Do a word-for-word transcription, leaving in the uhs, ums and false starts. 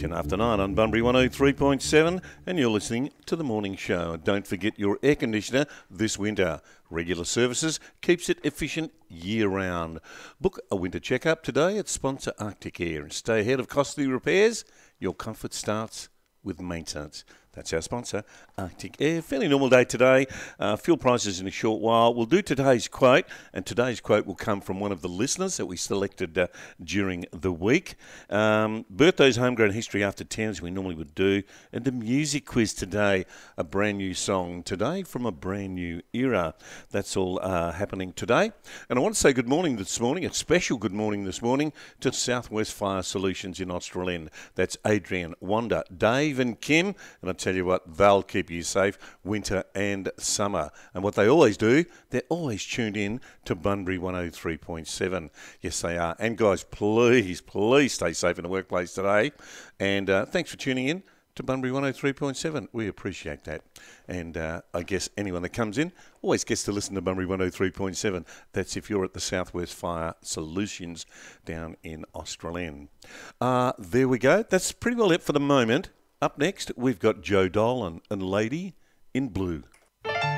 ten after nine on Bunbury one oh three point seven, and you're listening to The Morning Show. Don't forget your air conditioner this winter. Regular services keeps it efficient year-round. Book a winter checkup today at sponsor Arctic Air and stay ahead of costly repairs. Your comfort starts with maintenance. That's our sponsor, Arctic Air. Fairly normal day today. Uh, fuel prices in a short while. We'll do today's quote, and today's quote will come from one of the listeners that we selected uh, during the week. Um, birthdays, homegrown history after ten, as we normally would do, and the music quiz today. A brand new song today from a brand new era. That's all uh, happening today. And I want to say good morning this morning, a special good morning this morning to Southwest Fire Solutions in Australind. That's Adrian, Wanda, Dave and Kim, and I tell you what, they'll keep you safe winter and summer. And what they always do, they're always tuned in to Bunbury one oh three point seven. Yes, they are. And guys, please, please stay safe in the workplace today. And uh, thanks for tuning in to Bunbury one oh three point seven. We appreciate that. And uh, I guess anyone that comes in always gets to listen to Bunbury one oh three point seven. That's if you're at the Southwest Fire Solutions down in Australind. Uh, there we go. That's pretty well it for the moment. Up next, we've got Joe Dolan and Lady in Blue.